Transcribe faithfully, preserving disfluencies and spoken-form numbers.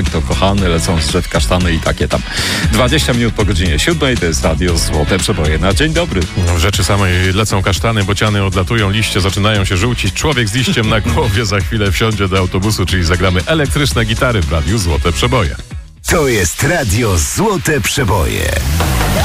to kochany, lecą z drzew kasztany i takie tam. dwadzieścia minut po godzinie siódmej, to jest radio Złote Przeboje na dzień dobry. W rzeczy samej lecą kasztany, bociany odlatują, liście zaczynają się żółcić, człowiek z liściem na głowie za chwilę wsiądzie do autobusu, czyli zagramy elektryczne gitary w radiu Złote Przeboje. To jest radio Złote Przeboje.